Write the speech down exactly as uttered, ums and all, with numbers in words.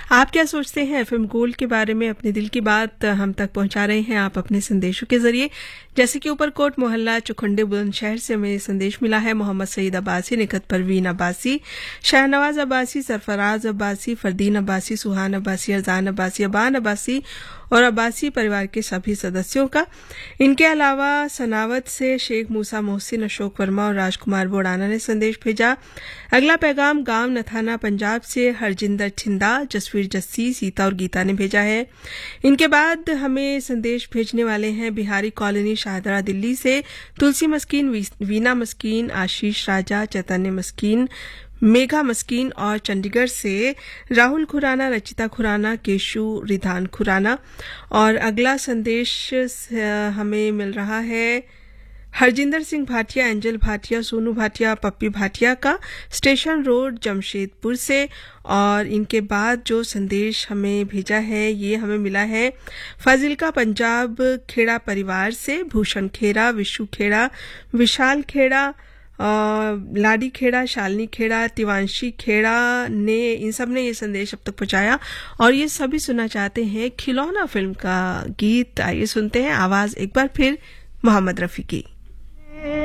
आप क्या सोचते हैं एफएम गोल्ड के बारे में? अपने दिल की बात हम तक पहुंचा रहे हैं आप अपने संदेशों के जरिए। जैसे कि ऊपरकोट मोहल्ला चुखंडे बुलंदशहर से हमें संदेश मिला है। मोहम्मद सईद अब्बासी, निकत परवीन अब्बासी, शाहनवाज अब्बासी, सरफराज अब्बासी, फरदीन अब्बासी, सुहान अब्बासी, अजान अब्बासी, अबान अब्बासी और अब्बासी परिवार के सभी सदस्यों का। इनके अलावा सनावत से शेख मूसा मोहसिन, अशोक वर्मा और राजकुमार बोड़ाना ने संदेश भेजा। अगला पैगाम गांव नथाना पंजाब से हरजिंदर छिंदा, जसवीर जस्सी, सीता और गीता ने भेजा है। इनके बाद हमें संदेश भेजने वाले हैं बिहारी कॉलोनी शाहदरा दिल्ली से तुलसी मस्कीन, वीना मस्कीन, आशीष राजा, चैतन्य मस्कीन, मेघा मस्कीन और चंडीगढ़ से राहुल खुराना, रचिता खुराना, केशु रिधान खुराना। और अगला संदेश हमें मिल रहा है हरजिंदर सिंह भाटिया, एंजल भाटिया, सोनू भाटिया, पप्पी भाटिया का, स्टेशन रोड जमशेदपुर से। और इनके बाद जो संदेश हमें भेजा है ये हमें मिला है फाजिलका पंजाब खेड़ा परिवार से भूषण खेड़ा, विशु खेड़ा, विशाल खेड़ा, लाडी खेड़ा, शालिनी खेड़ा, तिवांशी खेड़ा ने इन सब ने ये संदेश अब तक पहुंचाया। और ये सभी सुनना चाहते हैं खिलौना फिल्म का गीत। आइए सुनते हैं आवाज एक बार फिर मोहम्मद रफी की।